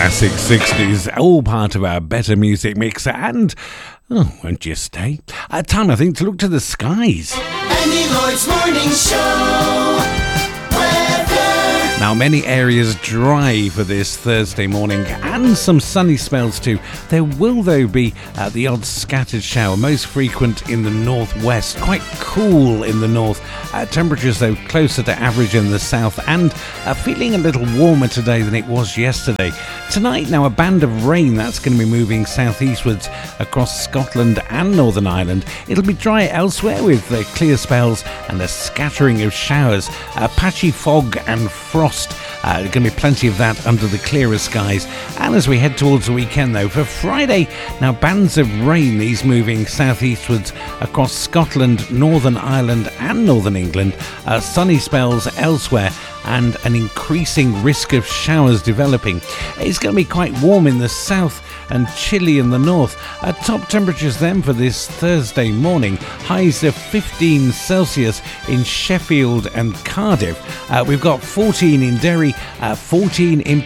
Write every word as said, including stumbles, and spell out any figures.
classic sixties, all part of our better music mix. And, oh, won't you stay? Uh, time, I think, to look to the skies. Andy Lloyd's Morning Show. Weather. Now, many areas dry for this Thursday morning and some sunny spells too. There will, though, be uh, the odd scattered shower, most frequent in the northwest. Quite cool in the north. Uh, temperatures, though, closer to average in the south and uh, feeling a little warmer today than it was yesterday. Tonight, now, a band of rain that's going to be moving southeastwards across Scotland and Northern Ireland. It'll be dry elsewhere with uh, clear spells and a scattering of showers. Uh, patchy fog and frost. Uh, there's going to be plenty of that under the clearer skies. And as we head towards the weekend, though, for Friday, now bands of rain, these moving southeastwards across Scotland, Northern Ireland and Northern England. Uh, sunny spells elsewhere and an increasing risk of showers developing. It's going to be quite warm in the south and chilly in the north. Uh, top temperatures then for this Thursday morning, highs of fifteen Celsius in Sheffield and Cardiff. Uh, we've got fourteen in Derry, uh, fourteen in